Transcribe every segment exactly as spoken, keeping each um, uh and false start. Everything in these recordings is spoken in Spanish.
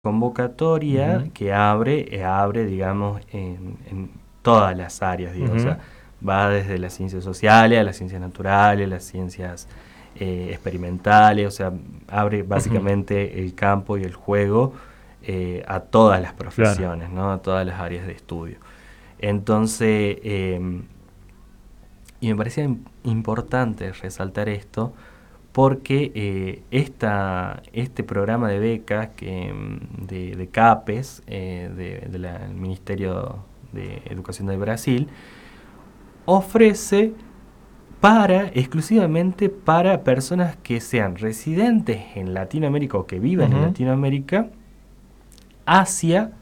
convocatoria Ujú. que abre, eh, abre, digamos, en, en todas las áreas, digo, o Ujú. sea, va desde las ciencias sociales a las ciencias naturales, las ciencias eh, experimentales, o sea, abre Ujú. básicamente el campo y el juego eh, a todas las Claro. profesiones, ¿no? A todas las áreas de estudio. Entonces, eh, y me parecía im- importante resaltar esto porque eh, esta, este programa de becas que, mm, de, de CAPES, eh, de- de la- del Ministerio de Educación de Brasil, ofrece para, exclusivamente para personas que sean residentes en Latinoamérica o que vivan en Ujú. Latinoamérica, Asia,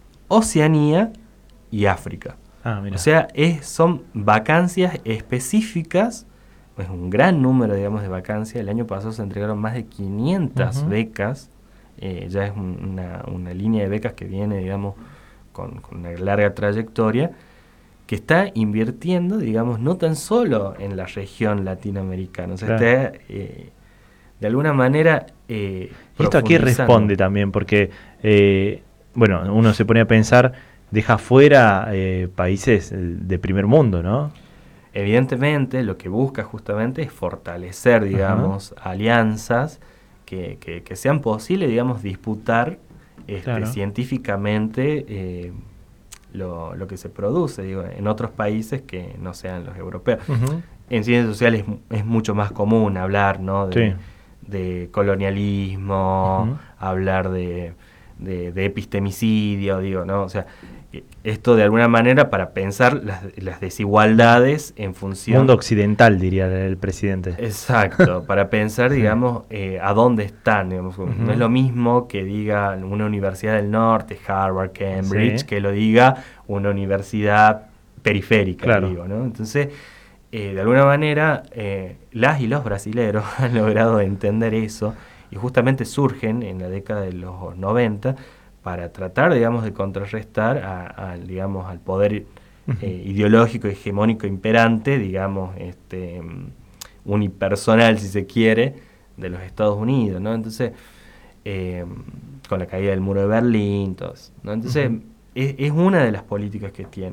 Oceanía y África. Ah, O mira. sea, es, son vacancias específicas, es un gran número, digamos, de vacancias. El año pasado se entregaron más de quinientas Ujú. becas, eh, ya es un- una, una línea de becas que viene, digamos, con, con una larga trayectoria, que está invirtiendo, digamos, no tan solo en la región latinoamericana, o sea, Claro. está eh, de alguna manera eh, ¿Y esto a qué profundizando. responde también? Porque, eh, bueno, uno se pone a pensar, deja fuera eh, países eh, de primer mundo, ¿no? Evidentemente, lo que busca justamente es fortalecer, Ajá. digamos, alianzas que, que, que sean posibles, digamos, disputar este, Claro. científicamente eh, lo, lo que se produce, digo, en otros países que no sean los europeos. Ujú. En ciencias sociales es, es mucho más común hablar, ¿no? Sí. de, de colonialismo, Ujú. hablar de, de, de epistemicidio, digo, ¿no? O sea, eh, esto de alguna manera para pensar las, las desigualdades en Mundo función. occidental, diría el presidente. Exacto, para pensar, Sí. digamos, eh, a dónde están. Digamos. No es Ujú. lo mismo que diga una universidad del norte, Harvard, Cambridge, Sí, que lo diga una universidad periférica, claro. digo, ¿no? Entonces, eh, de alguna manera, eh, las y los brasileros han logrado entender eso y justamente surgen en la década de los noventa para tratar, digamos, de contrarrestar a, a, digamos, al poder Ujú. eh, ideológico, hegemónico, imperante, digamos, este, unipersonal, si se quiere, de los Estados Unidos, ¿no? Entonces, eh, con la caída del muro de Berlín, todo eso, ¿no? Entonces, Ujú. es, es una de las políticas que tiene.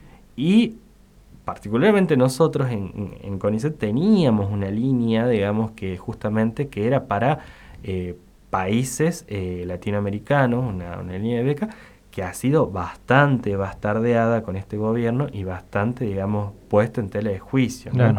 Y particularmente nosotros en, en CONICET teníamos una línea, digamos, que justamente que era para eh, países eh, latinoamericanos, una, una línea de beca que ha sido bastante bastardeada con este gobierno y bastante, digamos, puesta en tela de juicio, ¿no? Claro.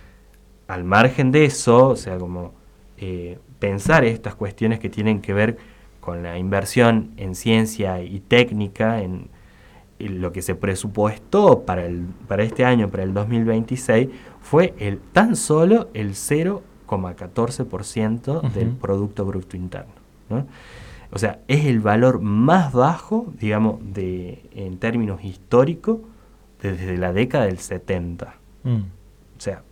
Al margen de eso, o sea, como eh, pensar estas cuestiones que tienen que ver con la inversión en ciencia y técnica, en, lo que se presupuestó para, el, para este año, para el dos mil veintiséis, fue el, tan solo el cero coma catorce por ciento del Ujú. Producto Bruto Interno, ¿no? O sea, es el valor más bajo, digamos, de, en términos históricos, desde la década del setenta. Mm. O sea,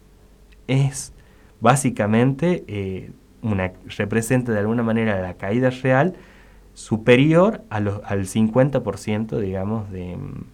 es básicamente eh, una, representa de alguna manera la caída real superior a los, al cincuenta por ciento, digamos, de,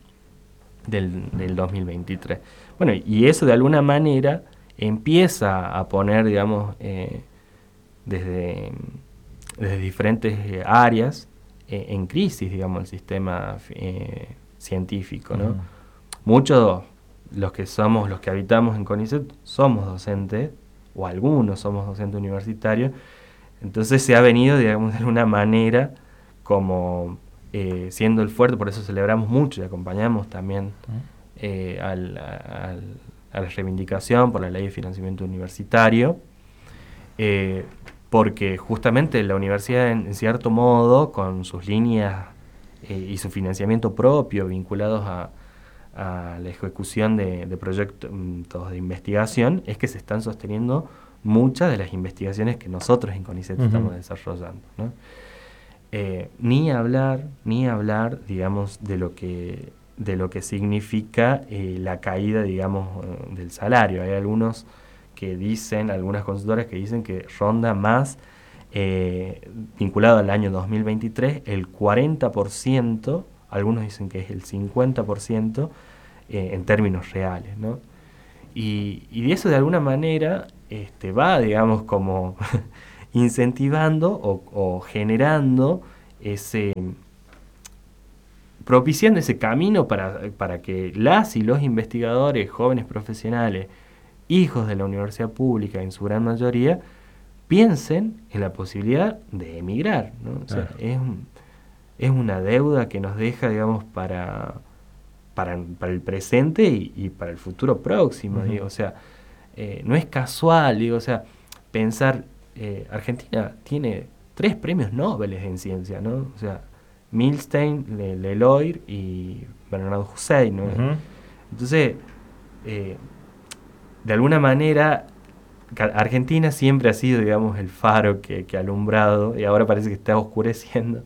del, del dos mil veintitrés. Bueno, y eso de alguna manera empieza a poner, digamos, eh, desde, desde diferentes eh, áreas eh, en crisis, digamos, el sistema eh, científico, ¿no? Ujú. Muchos, los que somos, los que habitamos en CONICET, somos docentes, o algunos somos docentes universitarios, entonces se ha venido, digamos, de alguna manera como eh, siendo el fuerte, por eso celebramos mucho y acompañamos también eh, al, al, a la reivindicación por la ley de financiamiento universitario, eh, porque justamente la universidad, en, en cierto modo, con sus líneas eh, y su financiamiento propio vinculados a, a la ejecución de, de proyectos de investigación, es que se están sosteniendo muchas de las investigaciones que nosotros en CONICET Ujú. estamos desarrollando, ¿no? Eh, ni hablar, ni hablar, digamos, de lo que, de lo que significa eh, la caída, digamos, eh, del salario. Hay algunos que dicen, algunas consultoras que dicen que ronda más, eh, vinculado al año dos mil veintitrés, el cuarenta por ciento, algunos dicen que es el cincuenta por ciento eh, en términos reales, ¿no? Y, y eso de alguna manera este, va, digamos, como incentivando o, o generando ese propiciando ese camino para, para que las y los investigadores, jóvenes profesionales, hijos de la universidad pública en su gran mayoría, piensen en la posibilidad de emigrar, ¿no? O sea, Claro. es, un- es una deuda que nos deja, digamos, para, para, para el presente y, y para el futuro próximo, Ujú. digo, o sea, eh, no es casual, digo, o sea, pensar, eh, Argentina tiene tres premios Nobel en ciencia, ¿no? O sea, Milstein, Le- Leloir y Bernardo Hussein, ¿no? Ujú. Entonces, eh, de alguna manera, Ca- Argentina siempre ha sido, digamos, el faro que, que ha alumbrado y ahora parece que está oscureciendo.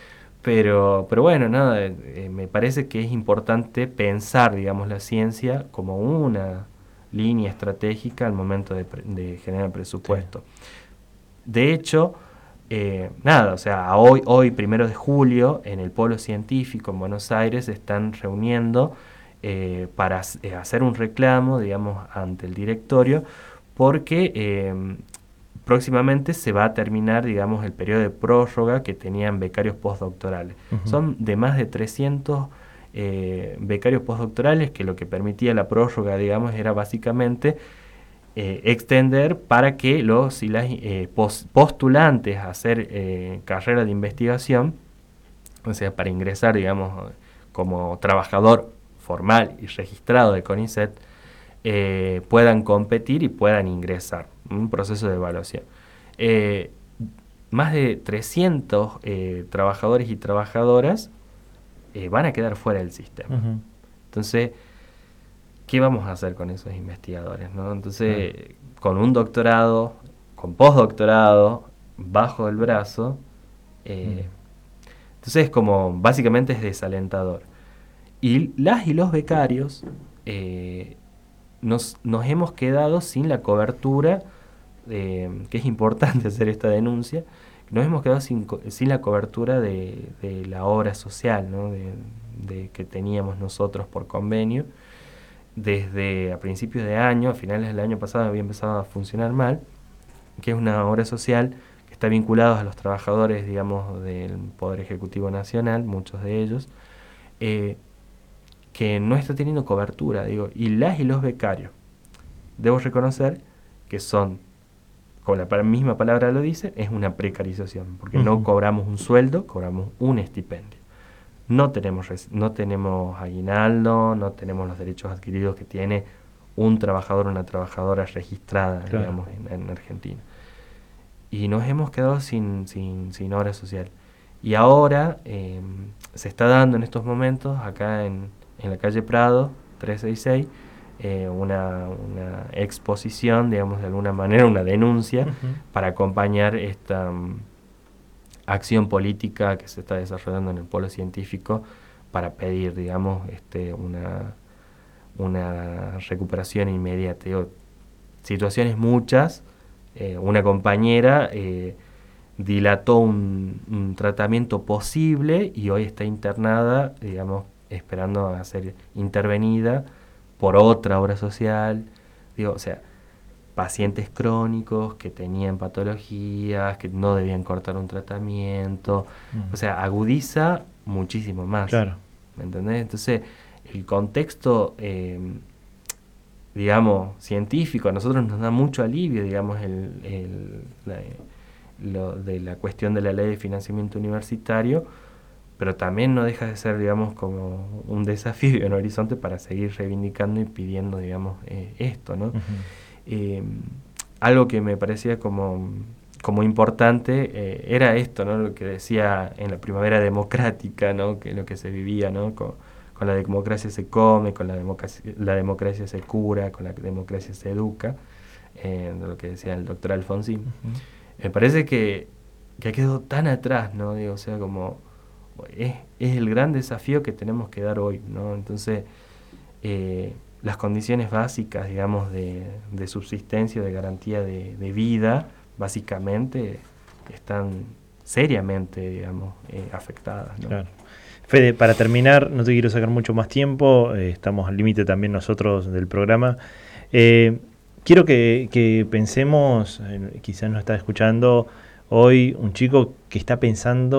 Pero, pero bueno, nada, eh, eh, me parece que es importante pensar, digamos, la ciencia como una línea estratégica al momento de, pre- de generar Sí. presupuesto. De hecho, eh, nada, o sea, a hoy, hoy, primero de julio, en el Polo Científico en Buenos Aires, se están reuniendo eh, para hac- eh, hacer un reclamo, digamos, ante el directorio, porque eh, próximamente se va a terminar, digamos, el periodo de prórroga que tenían becarios postdoctorales. Ujú. Son de más de trescientos eh, becarios postdoctorales, que lo que permitía la prórroga, digamos, era básicamente eh, extender para que los y las eh, pos- postulantes a hacer eh, carrera de investigación, o sea, para ingresar, digamos, como trabajador formal y registrado de CONICET, eh, puedan competir y puedan ingresar. Un proceso de evaluación. Eh, Más de trescientos eh, trabajadores y trabajadoras eh, van a quedar fuera del sistema. Ujú. Entonces, ¿qué vamos a hacer con esos investigadores, ¿no? Claro. Entonces, con un doctorado, con postdoctorado, bajo el brazo, Mm. eh, entonces es como, básicamente es desalentador. Y las y los becarios eh, nos, nos hemos quedado sin la cobertura, eh, que es importante hacer esta denuncia, nos hemos quedado sin, co- sin la cobertura de, de la obra social, ¿no? de, de que teníamos nosotros por convenio. Desde a principios de año, a finales del año pasado había empezado a funcionar mal, que es una obra social que está vinculada a los trabajadores, digamos, del Poder Ejecutivo Nacional, muchos de ellos, eh, que no está teniendo cobertura, digo, y las y los becarios, debo reconocer que son, como la pa- misma palabra lo dice, es una precarización, porque no Ujú. cobramos un sueldo, cobramos un estipendio. No tenemos, res- no tenemos aguinaldo, no tenemos los derechos adquiridos que tiene un trabajador o una trabajadora registrada, Claro. digamos, en, en Argentina. Y nos hemos quedado sin, sin, sin obra social. Y ahora eh, se está dando en estos momentos, acá en, en la calle Prado, trescientos sesenta y seis, eh, una, una exposición, digamos, de alguna manera, una denuncia Ujú. para acompañar esta mm, acción política que se está desarrollando en el polo científico para pedir, digamos, este, una, una recuperación inmediata. Digo, situaciones muchas. Eh, una compañera eh, dilató un, un tratamiento posible y hoy está internada, digamos, esperando a ser intervenida por otra obra social. Digo, o sea, pacientes crónicos que tenían patologías, que no debían cortar un tratamiento. Mm. O sea, agudiza muchísimo más. Claro. ¿Me entendés? Entonces, el contexto, eh, digamos, científico, a nosotros nos da mucho alivio, digamos, el, el- la, lo de la cuestión de la ley de financiamiento universitario, pero también no deja de ser, digamos, como un desafío en Horizonte para seguir reivindicando y pidiendo, digamos, eh, esto, ¿no? Ujú. Eh, Algo que me parecía como, como importante eh, era esto, ¿no? Lo que decía en la primavera democrática, ¿no? Que lo que se vivía, ¿no? Con, con la democracia se come, con la democracia, la democracia se cura, con la democracia se educa, eh, lo que decía el doctor Alfonsín. Ujú. Me parece que, que ha quedado tan atrás, ¿no? Digo, o sea, como es, es el gran desafío que tenemos que dar hoy, ¿no? Entonces, eh, las condiciones básicas, digamos, de, de subsistencia, de garantía de, de vida, básicamente están seriamente, digamos, eh, afectadas, ¿no? Claro. Fede, para terminar, no te quiero sacar mucho más tiempo, eh, estamos al límite también nosotros del programa. Eh, quiero que, que pensemos, eh, quizás nos está escuchando hoy un chico que está pensando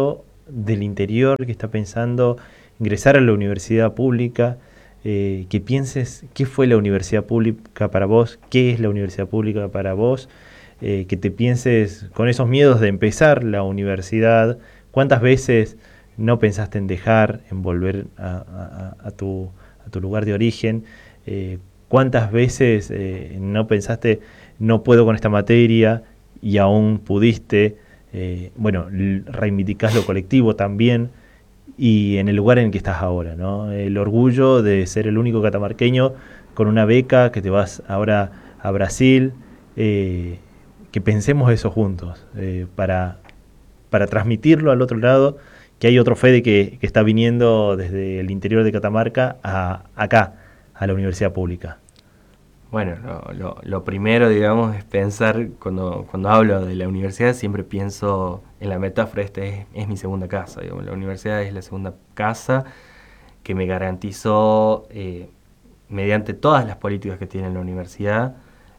del interior que está pensando ingresar a la universidad pública, eh, que pienses qué fue la universidad pública para vos, qué es la universidad pública para vos, eh, que te pienses con esos miedos de empezar la universidad, cuántas veces no pensaste en dejar, en volver a, a, a, tu, a tu lugar de origen, eh, cuántas veces eh, no pensaste no puedo con esta materia y aún pudiste, eh, bueno, reivindicás lo colectivo también y en el lugar en el que estás ahora, ¿no? El orgullo de ser el único catamarqueño con una beca, que te vas ahora a Brasil, eh, que pensemos eso juntos, eh, para, para transmitirlo al otro lado, que hay otro Fede que, que está viniendo desde el interior de Catamarca a acá, a la universidad pública. Bueno, lo, lo, lo primero, digamos, es pensar, cuando, cuando hablo de la universidad, siempre pienso en la metáfora, esta es, es mi segunda casa, digamos, la universidad es la segunda casa que me garantizó, eh, mediante todas las políticas que tiene la universidad,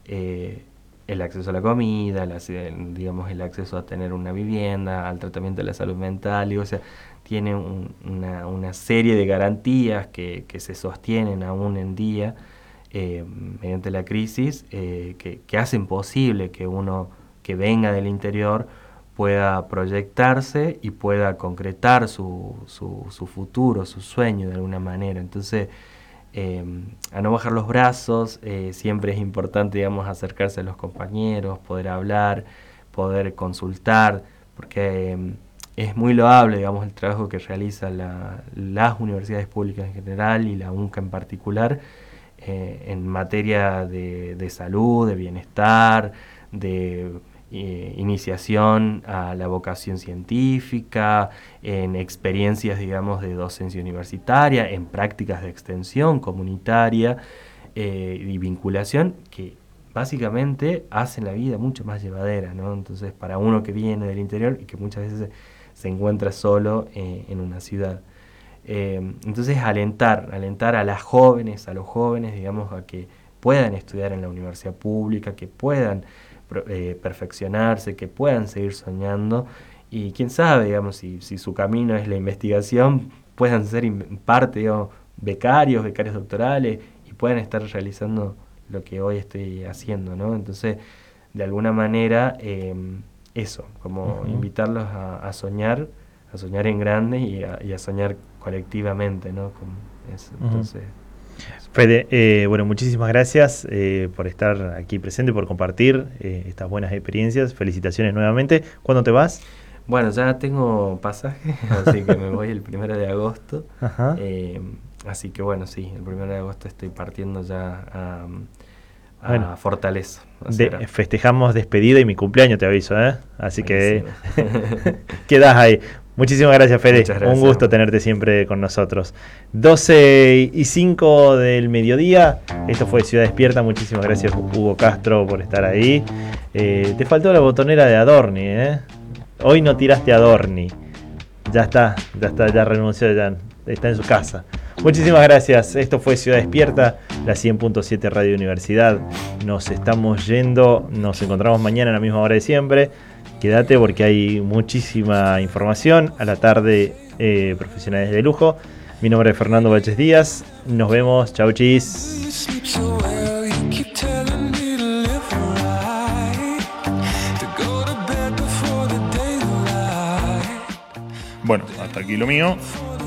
eh, el acceso a la comida, la, digamos, el acceso a tener una vivienda, al tratamiento de la salud mental, digo, o sea, tiene un, una, una serie de garantías que, que se sostienen aún en día, Eh, mediante la crisis, eh, que, que hacen posible que uno que venga del interior pueda proyectarse y pueda concretar su, su, su futuro, su sueño de alguna manera. Entonces, eh, a no bajar los brazos, eh, siempre es importante, digamos, acercarse a los compañeros, poder hablar, poder consultar, porque eh, es muy loable, digamos, el trabajo que realizan la, las universidades públicas en general y la UNCA en particular, Eh, en materia de, de salud, de bienestar, de eh, iniciación a la vocación científica, en experiencias, digamos, de docencia universitaria, en prácticas de extensión comunitaria eh, y vinculación, que básicamente hacen la vida mucho más llevadera, ¿no? Entonces, para uno que viene del interior y que muchas veces se, se encuentra solo eh, en una ciudad. Eh, entonces alentar, alentar a las jóvenes, a los jóvenes, digamos, a que puedan estudiar en la universidad pública, que puedan eh, perfeccionarse, que puedan seguir soñando y quién sabe, digamos, si, si su camino es la investigación, puedan ser parte, digamos, becarios, becarios doctorales y puedan estar realizando lo que hoy estoy haciendo, ¿no? Entonces, de alguna manera, eh, eso, como uh-huh. invitarlos a, a soñar, a soñar en grande y a, y a soñar colectivamente, ¿no? Con eso, entonces, uh-huh. Fede, eh, bueno, muchísimas gracias eh, por estar aquí presente, por compartir eh, estas buenas experiencias. Felicitaciones nuevamente. ¿Cuándo te vas? Bueno, ya tengo pasaje, así que me voy el primero de agosto. Uh-huh. Eh, así que bueno, sí, el primero de agosto estoy partiendo ya a, a bueno, Fortaleza. De, festejamos despedida y mi cumpleaños, te aviso, ¿eh? Así buenísimo. Que quedas ahí. Muchísimas gracias, Fede. Gracias. Un gusto tenerte siempre con nosotros. doce y cinco del mediodía. Esto fue Ciudad Despierta. Muchísimas gracias, Hugo Castro, por estar ahí. Eh, te faltó la botonera de Adorni, ¿eh? Hoy no tiraste a Adorni. Ya está, ya está, ya renunció, ya está en su casa. Muchísimas gracias. Esto fue Ciudad Despierta, la cien punto siete Radio Universidad. Nos estamos yendo. Nos encontramos mañana a la misma hora de siempre. Quédate porque hay muchísima información. A la tarde, eh, profesionales de lujo. Mi nombre es Fernando Baches Díaz. Nos vemos. Chau, chis. Bueno, hasta aquí lo mío.